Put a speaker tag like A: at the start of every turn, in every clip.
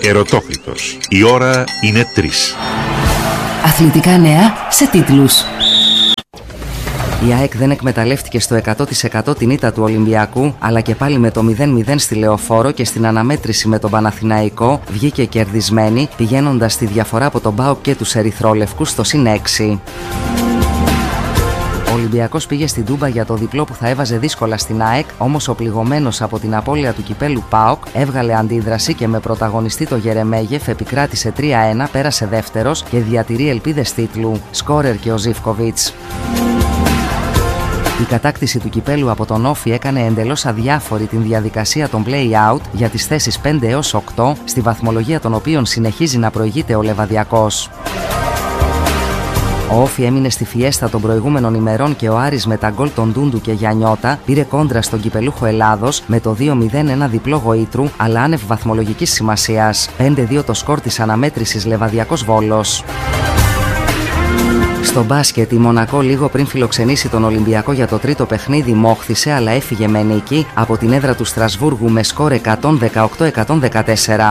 A: Ερωτόκριτος. Η ώρα είναι 3.
B: Αθλητικά νέα σε τίτλους. Η ΑΕΚ δεν εκμεταλλεύτηκε στο 100% την ήττα του Ολυμπιακού, αλλά και πάλι με το 0-0 στη Λεωφόρο και στην αναμέτρηση με τον Παναθηναϊκό βγήκε κερδισμένη, πηγαίνοντας στη διαφορά από τον ΠΑΟΚ και τους ερυθρόλευκους στο +6. Ο Ολυμπιακός πήγε στην Τούμπα για το διπλό που θα έβαζε δύσκολα στην ΑΕΚ, όμως ο πληγωμένος από την απώλεια του κυπέλου ΠΑΟΚ έβγαλε αντίδραση και με πρωταγωνιστή το Γερεμέγεφ επικράτησε 3-1, πέρασε δεύτερος και διατηρεί ελπίδες τίτλου. Σκόρερ και ο Ζίβκοβιτς. Η κατάκτηση του κυπέλου από τον Όφη έκανε εντελώς αδιάφορη την διαδικασία των play-out για τις θέσεις 5 έως 8, στη βαθμολογία των οποίων συνεχίζει να προηγείται ο Λεβαδιακός. Ο Όφη έμεινε στη φιέστα των προηγούμενων ημερών και ο Άρης με τα γκολ των Ντούντου και Γιαννιώτα πήρε κόντρα στον κυπελούχο Ελλάδος με το 2-0 ένα διπλό γοήτρου, αλλά άνευ βαθμολογικής σημασίας. 5-2 το σκορ της αναμέτρησης Λεβαδιακός Βόλος. Στο μπάσκετ, η Μονακό λίγο πριν φιλοξενήσει τον Ολυμπιακό για το τρίτο παιχνίδι μόχθησε, αλλά έφυγε με νίκη από την έδρα του Στρασβούργου με σκορ 118-114.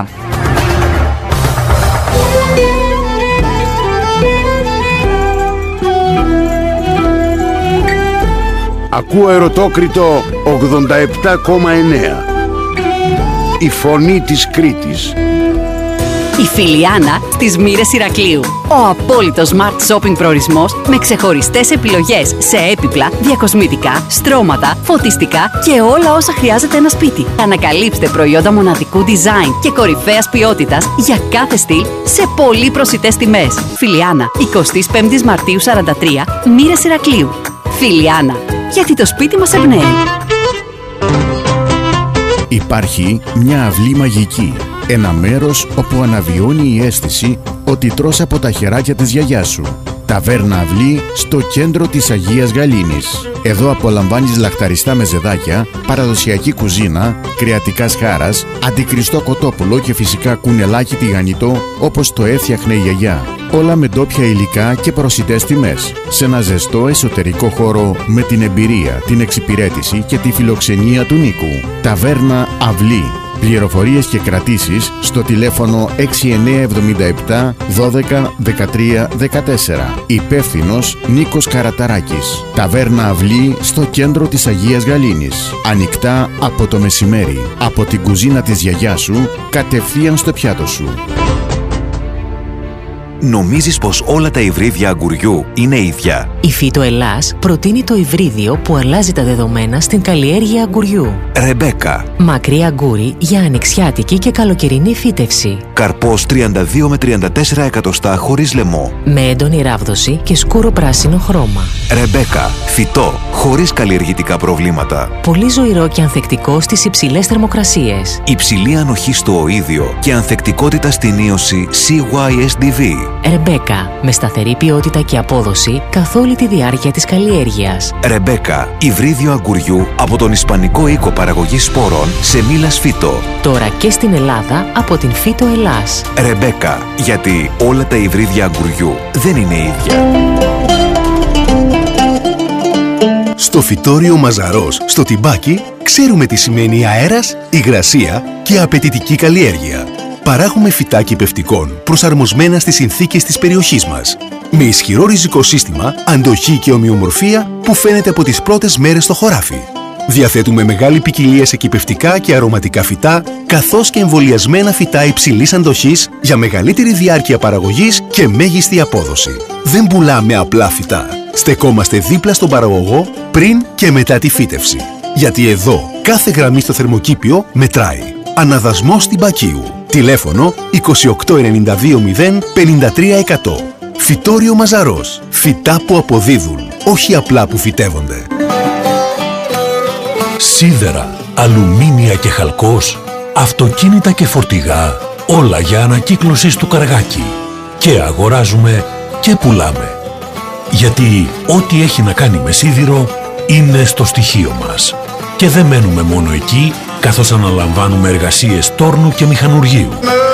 C: Ακούω Ερωτόκριτο 87,9. Η φωνή της Κρήτης.
D: Η Φιλιάνα στις Μοίρες Ηρακλείου. Ο απόλυτος smart shopping προορισμός με ξεχωριστές επιλογές σε έπιπλα, διακοσμητικά, στρώματα, φωτιστικά και όλα όσα χρειάζεται ένα σπίτι. Ανακαλύψτε προϊόντα μοναδικού design και κορυφαίας ποιότητας για κάθε στυλ σε πολύ προσιτές τιμές. Φιλιάνα, 25 Μαρτίου 43, Μοίρες Ηρακλείου. Φιλιάνα, γιατί το σπίτι μας εμπνέει.
E: Υπάρχει μια αυλή μαγική. Ένα μέρος όπου αναβιώνει η αίσθηση ότι τρως από τα χεράκια της γιαγιάς σου. Ταβέρνα Αυλή στο κέντρο της Αγίας Γαλήνης. Εδώ απολαμβάνεις λαχταριστά μεζεδάκια, παραδοσιακή κουζίνα, κρεατικά χάρας, αντικριστό κοτόπουλο και φυσικά κουνελάκι τηγανιτό όπως το έφτιαχνε η γιαγιά. Όλα με ντόπια υλικά και προσιτές τιμές. Σε ένα ζεστό εσωτερικό χώρο με την εμπειρία, την εξυπηρέτηση και τη φιλοξενία του Νίκου. Ταβέρνα Αυλή. Πληροφορίες και κρατήσεις στο τηλέφωνο 6977 12 13 14. Υπεύθυνος Νίκος Καραταράκης. Ταβέρνα Αυλή στο κέντρο της Αγίας Γαλήνης. Ανοιχτά από το μεσημέρι. Από την κουζίνα της γιαγιάς σου κατευθείαν στο πιάτο σου.
F: Νομίζεις πως όλα τα υβρίδια αγκουριού είναι ίδια?
G: Η Φύτο Ελλάς προτείνει το υβρίδιο που αλλάζει τα δεδομένα στην καλλιέργεια αγκουριού.
F: Ρεμπέκα.
G: Μακρύ αγκούρι για ανοιξιάτικη και καλοκαιρινή φύτευση.
F: Καρπός 32 με 34 εκατοστά χωρίς λαιμό.
G: Με έντονη ράβδωση και σκούρο πράσινο χρώμα.
F: Ρεμπέκα. Φυτό. Χωρίς καλλιεργητικά προβλήματα.
G: Πολύ ζωηρό και ανθεκτικό στις υψηλές θερμοκρασίες.
F: Υψηλή ανοχή στο οΐδιο και ανθεκτικότητα στην ίωση CYSDV.
G: Ρεμπέκα. Με σταθερή ποιότητα και απόδοση καθ' όλη τη διάρκεια της καλλιέργειας.
F: Ρεμπέκα. Υβρίδιο αγκουριού από τον Ισπανικό οίκο παραγωγής σπόρων σε Μίλας Φύτο.
G: Τώρα και στην Ελλάδα από την Φύτο Ελλάς.
F: Ρεμπέκα. Γιατί όλα τα υβρίδια αγκουριού δεν είναι ίδια.
H: Στο φυτόριο Μαζαρός, στο Τιμπάκι, ξέρουμε τι σημαίνει αέρας, υγρασία και απαιτητική καλλιέργεια. Παράγουμε φυτά κυπευτικών προσαρμοσμένα στις συνθήκες της περιοχής μας. Με ισχυρό ριζικό σύστημα, αντοχή και ομοιομορφία που φαίνεται από τις πρώτες μέρες στο χωράφι. Διαθέτουμε μεγάλη ποικιλία σε κυπευτικά και αρωματικά φυτά, καθώς και εμβολιασμένα φυτά υψηλής αντοχής για μεγαλύτερη διάρκεια παραγωγής και μέγιστη απόδοση. Δεν πουλάμε απλά φυτά. Στεκόμαστε δίπλα στον παραγωγό πριν και μετά τη φύτευση. Γιατί εδώ κάθε γραμμή στο θερμοκήπιο μετράει. Αναδασμός Τιμπακίου. Τηλέφωνο 28920 53%. Φυτόριο Μαζαρός. Φυτά που αποδίδουν, όχι απλά που φυτεύονται.
I: Σίδερα, αλουμίνια και χαλκός, αυτοκίνητα και φορτηγά, όλα για ανακύκλωση στο Καργάκι. Και αγοράζουμε και πουλάμε. Γιατί ό,τι έχει να κάνει με σίδηρο είναι στο στοιχείο μας. Και δεν μένουμε μόνο εκεί, καθώς αναλαμβάνουμε εργασίες τόρνου και μηχανουργείου.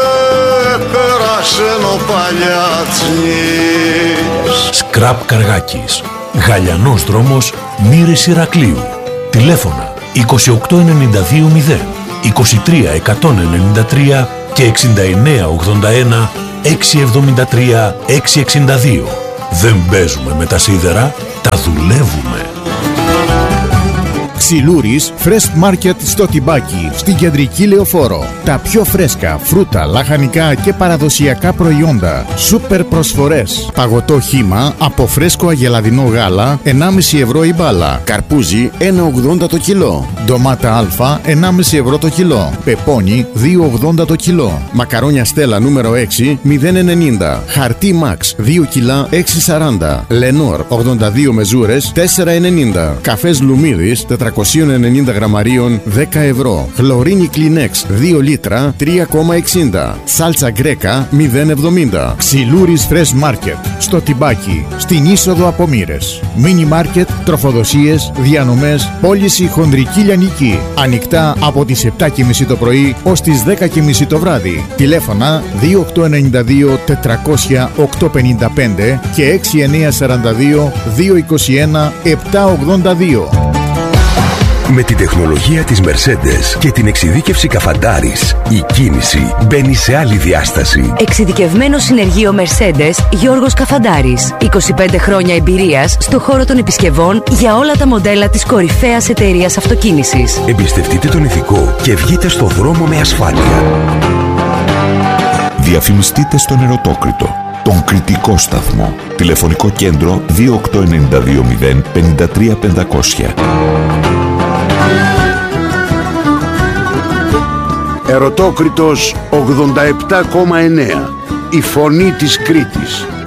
I: Σκραπ Καργάκης. Γαλιανός δρόμος, Μοίρες Ηρακλείου. Τηλέφωνα 28920 23 193 και 6981 673 662. Δεν παίζουμε με τα σίδερα, τα δουλεύουμε.
E: Ξυλούρης Fresh Market στο Τιμπάκι, στην κεντρική Λεωφόρο. Τα πιο φρέσκα φρούτα, λαχανικά και παραδοσιακά προϊόντα. Σούπερ προσφορές. Παγωτό χύμα από φρέσκο αγελαδινό γάλα 1,5 ευρώ η μπάλα. Καρπούζι 1,80 το κιλό. Ντομάτα Α 1,5 ευρώ το κιλό. Πεπόνι 2,80 το κιλό. Μακαρόνια Στέλλα νούμερο 6 0,90. Χαρτί Max 2 κιλά 6,40. Λενόρ 82 μεζούρες 4,90. Καφές Λουμίδης 490 γραμμαρίων 10 ευρώ. Χλωρίνη Kleenex 2 λίτρα 3,60. Σάλτσα γκρέκα 0,70. Ξυλούρης Fresh Market στο Τιμπάκι, στην είσοδο από Μοίρες. Μίνι μάρκετ, τροφοδοσίες, διανομές, πώληση χονδρική λιανική. Ανοιχτά από τις 7.30 το πρωί ως τις 10.30 το βράδυ. Τηλέφωνα 2892 400 855 και 6942 221 782.
H: Με τη τεχνολογία της Mercedes και την εξειδίκευση Καφαντάρης, η κίνηση μπαίνει σε άλλη διάσταση.
J: Εξειδικευμένο συνεργείο Mercedes Γιώργος Καφαντάρης. 25 χρόνια εμπειρίας στο χώρο των επισκευών για όλα τα μοντέλα της κορυφαίας εταιρείας αυτοκίνησης.
H: Εμπιστευτείτε τον ηθικό και βγείτε στο δρόμο με ασφάλεια.
A: Διαφημιστείτε στον Ερωτόκριτο, τον κριτικό σταθμό. Τηλεφωνικό κέντρο 28920 53 500.
C: Ερωτόκριτος 87,9. Η φωνή της Κρήτης.